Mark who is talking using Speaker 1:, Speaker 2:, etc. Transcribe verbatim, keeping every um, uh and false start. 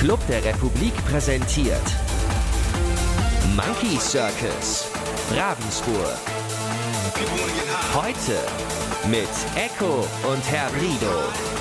Speaker 1: Club der Republik präsentiert Monkey Circus Ravensburg. Heute mit Echo und Herr Brido.